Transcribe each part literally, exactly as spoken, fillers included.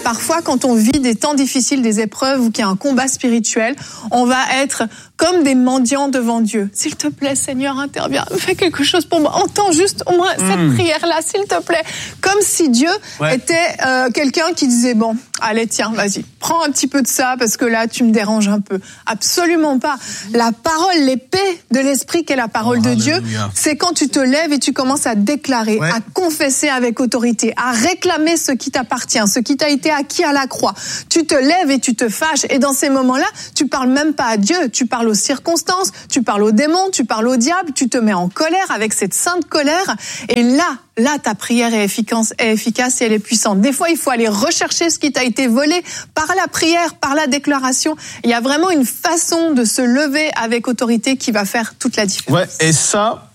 Parfois, quand on vit des temps difficiles, des épreuves ou qu'il y a un combat spirituel, on va être comme des mendiants devant Dieu. S'il te plaît, Seigneur, interviens, fais quelque chose pour moi. Entends juste au moins cette mmh. prière-là, s'il te plaît. Comme si Dieu ouais. était euh, quelqu'un qui disait, bon, allez, tiens, vas-y, prends un petit peu de ça parce que là, tu me déranges un peu. Absolument pas. La parole, l'épée de l'esprit qu'est la parole oh, de Dieu, Alléluia. C'est quand tu te lèves et tu commences à déclarer, ouais. à confesser avec autorité, à réclamer ce qui t'appartient, ce qui t'a été acquis à la croix. Tu te lèves et tu te fâches. Et dans ces moments-là, tu parles même pas à Dieu, tu parles aux circonstances, tu parles aux démons, tu parles au diable, tu te mets en colère avec cette sainte colère. Et là, là, ta prière est efficace, est efficace et elle est puissante. Des fois, il faut aller rechercher ce qui t'a été volé par la prière, par la déclaration. Il y a vraiment une façon de se lever avec autorité qui va faire toute la différence. Ouais, et ça,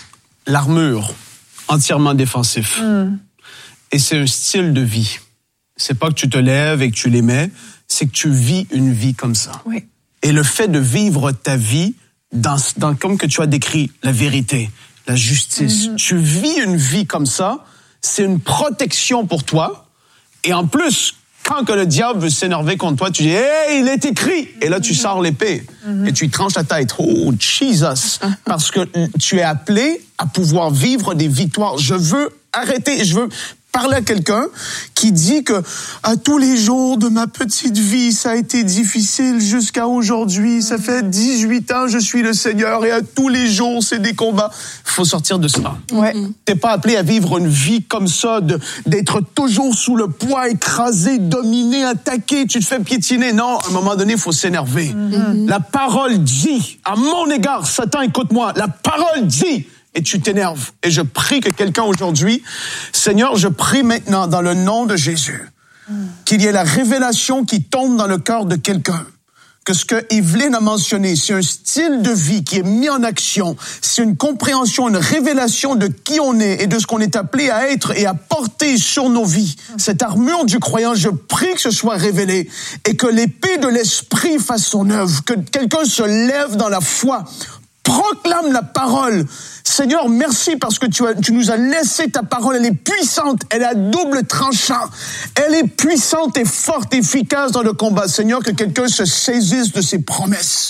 l'armure, entièrement défensif. Mm. Et c'est un style de vie. C'est pas que tu te lèves et que tu les mets, c'est que tu vis une vie comme ça. Oui. Et le fait de vivre ta vie dans, dans comme que tu as décrit, la vérité, la justice. Mm-hmm. Tu vis une vie comme ça, c'est une protection pour toi. Et en plus, quand que le diable veut s'énerver contre toi, tu dis « Hey, il est écrit !» Et là, tu mm-hmm. sors l'épée mm-hmm. et tu lui tranches la tête. Oh, Jesus! Parce que tu es appelé à pouvoir vivre des victoires. Je veux arrêter, je veux parler à quelqu'un qui dit que à tous les jours de ma petite vie, ça a été difficile jusqu'à aujourd'hui. Ça fait dix-huit ans, je suis le Seigneur et à tous les jours, c'est des combats. Faut sortir de ça. Ouais. T'es pas appelé à vivre une vie comme ça, de, d'être toujours sous le poids, écrasé, dominé, attaqué, tu te fais piétiner. Non, à un moment donné, il faut s'énerver. Mm-hmm. La parole dit, à mon égard, Satan, écoute-moi, la parole dit, et tu t'énerves. Et je prie que quelqu'un aujourd'hui, Seigneur, je prie maintenant dans le nom de Jésus, mm. qu'il y ait la révélation qui tombe dans le cœur de quelqu'un. Que ce que Evelyne a mentionné, c'est un style de vie qui est mis en action. C'est une compréhension, une révélation de qui on est et de ce qu'on est appelé à être et à porter sur nos vies. Mm. Cette armure du croyant, je prie que ce soit révélé et que l'épée de l'esprit fasse son œuvre. Que quelqu'un se lève dans la foi, proclame la parole. Seigneur, merci parce que tu, as, tu nous as laissé ta parole. Elle est puissante, elle a double tranchant. Elle est puissante et forte, efficace dans le combat. Seigneur, que quelqu'un se saisisse de ses promesses.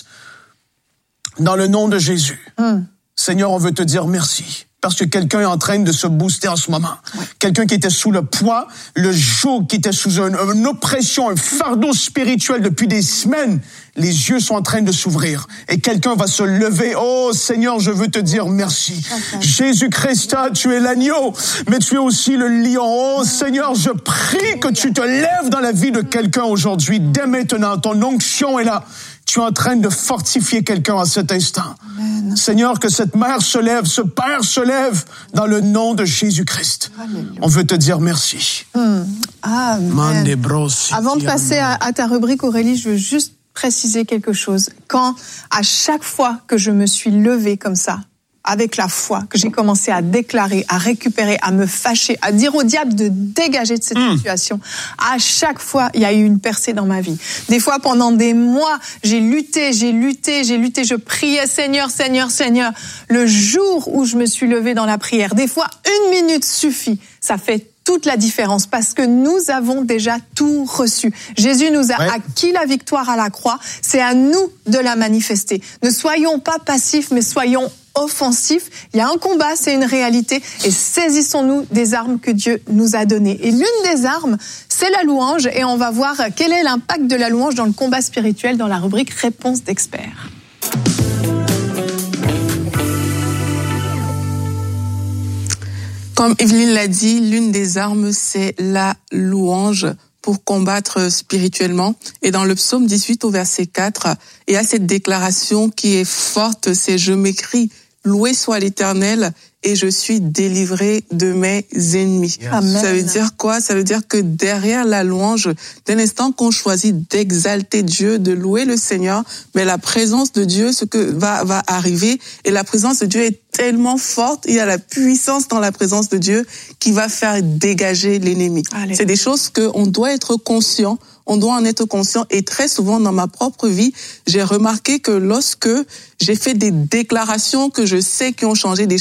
Dans le nom de Jésus. Mm. Seigneur, on veut te dire merci. Parce que quelqu'un est en train de se booster en ce moment. Ouais. Quelqu'un qui était sous le poids, le joug, qui était sous une, une oppression, un fardeau spirituel depuis des semaines. Les yeux sont en train de s'ouvrir. Et quelqu'un va se lever. Oh Seigneur, je veux te dire merci. Okay. Jésus-Christ, tu es l'agneau, mais tu es aussi le lion. Oh Seigneur, je prie que tu te lèves dans la vie de quelqu'un aujourd'hui. Dès maintenant, ton onction est là. Tu es en train de fortifier quelqu'un à cet instant. Amen. Seigneur, que cette mère se lève, ce père se lève dans le nom de Jésus-Christ. Alléluia. On veut te dire merci. Hum. Amen. Avant de passer à, à ta rubrique, Aurélie, je veux juste préciser quelque chose. Quand, à chaque fois que je me suis levée comme ça, avec la foi, que j'ai commencé à déclarer, à récupérer, à me fâcher, à dire au diable de dégager de cette mmh. situation. À chaque fois, il y a eu une percée dans ma vie. Des fois, pendant des mois, j'ai lutté, j'ai lutté, j'ai lutté, je priais Seigneur, Seigneur, Seigneur. Le jour où je me suis levée dans la prière, des fois, une minute suffit. Ça fait toute la différence parce que nous avons déjà tout reçu. Jésus nous a ouais. acquis la victoire à la croix. C'est à nous de la manifester. Ne soyons pas passifs, mais soyons offensif, il y a un combat, c'est une réalité, et saisissons-nous des armes que Dieu nous a données. Et l'une des armes, c'est la louange, et on va voir quel est l'impact de la louange dans le combat spirituel dans la rubrique Réponse d'experts. Comme Evelyne l'a dit, l'une des armes, c'est la louange pour combattre spirituellement. Et dans le psaume dix-huit au verset quatre, il y a cette déclaration qui est forte, c'est « Je m'écris, loué soit l'Éternel, et je suis délivré de mes ennemis. Yes. » Amen. Ça veut dire quoi? Ça veut dire que derrière la louange, dès l'instant qu'on choisit d'exalter Dieu, de louer le Seigneur, mais la présence de Dieu, ce que va, va arriver, et la présence de Dieu est tellement forte, il y a la puissance dans la présence de Dieu qui va faire dégager l'ennemi. Allez. C'est des choses qu'on doit être conscient, on doit en être conscient. Et très souvent dans ma propre vie, j'ai remarqué que lorsque j'ai fait des déclarations que je sais qui ont changé des choses, parce que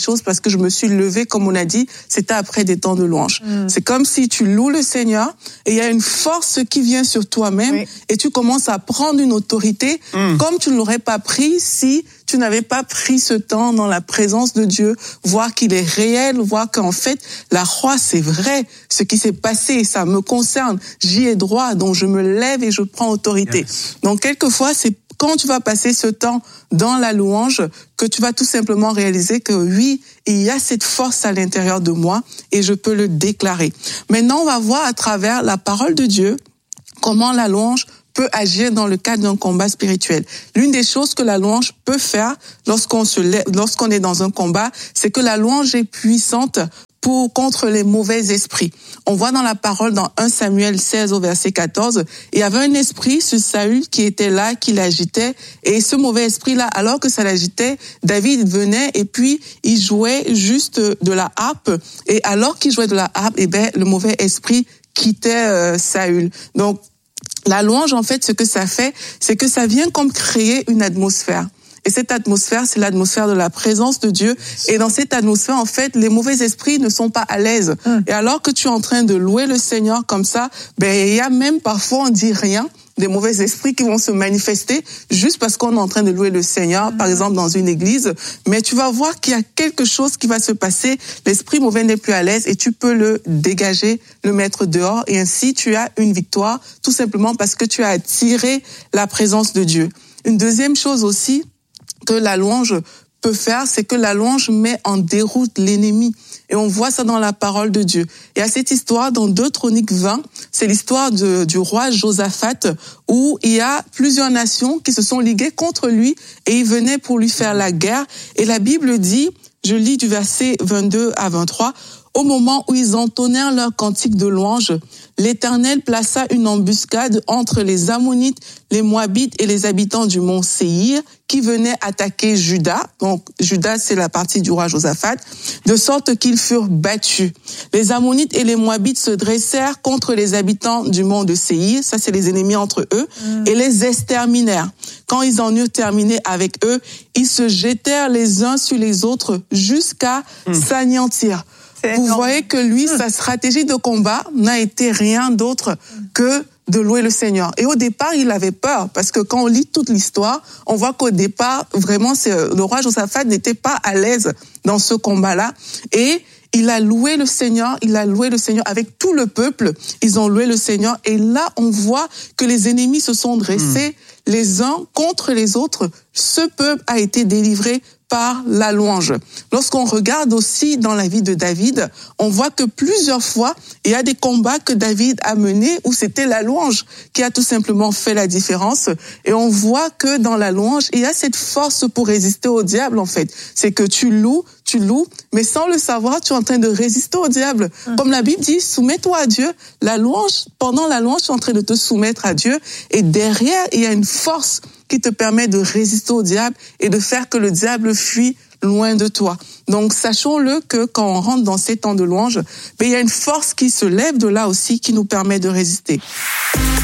que je me suis levée, comme on a dit, c'était après des temps de louange. Mm. C'est comme si tu loues le Seigneur et il y a une force qui vient sur toi-même oui. et tu commences à prendre une autorité mm. comme tu ne l'aurais pas pris si tu n'avais pas pris ce temps dans la présence de Dieu, voir qu'il est réel, voir qu'en fait, la croix, c'est vrai. Ce qui s'est passé, ça me concerne. J'y ai droit, donc je me lève et je prends autorité. Yes. Donc, quelquefois, c'est quand tu vas passer ce temps dans la louange que tu vas tout simplement réaliser que oui, il y a cette force à l'intérieur de moi et je peux le déclarer. Maintenant, on va voir à travers la parole de Dieu comment la louange peut agir dans le cadre d'un combat spirituel. L'une des choses que la louange peut faire lorsqu'on se lève, lorsqu'on est dans un combat, c'est que la louange est puissante pour contre les mauvais esprits. On voit dans la parole dans premier Samuel seize au verset quatorze, il y avait un esprit sur Saül qui était là, qui l'agitait, et ce mauvais esprit-là, alors que ça l'agitait, David venait et puis il jouait juste de la harpe, et alors qu'il jouait de la harpe, eh ben le mauvais esprit quittait euh, Saül. Donc la louange, en fait, ce que ça fait, c'est que ça vient comme créer une atmosphère. Et cette atmosphère, c'est l'atmosphère de la présence de Dieu. Et dans cette atmosphère, en fait, les mauvais esprits ne sont pas à l'aise. Hum. Et alors que tu es en train de louer le Seigneur comme ça, ben il y a même parfois, on dit rien, des mauvais esprits qui vont se manifester juste parce qu'on est en train de louer le Seigneur, mmh. par exemple dans une église. Mais tu vas voir qu'il y a quelque chose qui va se passer. L'esprit mauvais n'est plus à l'aise et tu peux le dégager, le mettre dehors. Et ainsi, tu as une victoire, tout simplement parce que tu as attiré la présence de Dieu. Une deuxième chose aussi que la louange peut faire, c'est que la louange met en déroute l'ennemi. Et on voit ça dans la parole de Dieu. Et à cette histoire, dans deux Chroniques vingt, c'est l'histoire de, du roi Josaphat, où il y a plusieurs nations qui se sont liguées contre lui et ils venaient pour lui faire la guerre. Et la Bible dit, je lis du verset vingt-deux à vingt-trois, au moment où ils entonnèrent leur cantique de louange, l'Éternel plaça une embuscade entre les Ammonites, les Moabites et les habitants du mont Séhir qui venaient attaquer Juda. Donc, Juda, c'est la partie du roi Josaphat, de sorte qu'ils furent battus. Les Ammonites et les Moabites se dressèrent contre les habitants du mont de Séhir, ça c'est les ennemis entre eux, mmh. et les exterminèrent. Quand ils en eurent terminé avec eux, ils se jetèrent les uns sur les autres jusqu'à mmh. s'anéantir. Vous voyez que lui, sa stratégie de combat n'a été rien d'autre que de louer le Seigneur. Et au départ, il avait peur, parce que quand on lit toute l'histoire, on voit qu'au départ, vraiment, c'est, le roi Josaphat n'était pas à l'aise dans ce combat-là. Et il a loué le Seigneur, il a loué le Seigneur avec tout le peuple. Ils ont loué le Seigneur. Et là, on voit que les ennemis se sont dressés mmh. les uns contre les autres. Ce peuple a été délivré par la louange. Lorsqu'on regarde aussi dans la vie de David, on voit que plusieurs fois, il y a des combats que David a menés où c'était la louange qui a tout simplement fait la différence. Et on voit que dans la louange, il y a cette force pour résister au diable, en fait. C'est que tu loues, tu loues, mais sans le savoir, tu es en train de résister au diable. Mmh. Comme la Bible dit, soumets-toi à Dieu. La louange, pendant la louange, tu es en train de te soumettre à Dieu. Et derrière, il y a une force qui te permet de résister au diable et de faire que le diable fuit loin de toi. Donc, sachons-le que quand on rentre dans ces temps de louange, ben, il y a une force qui se lève de là aussi qui nous permet de résister.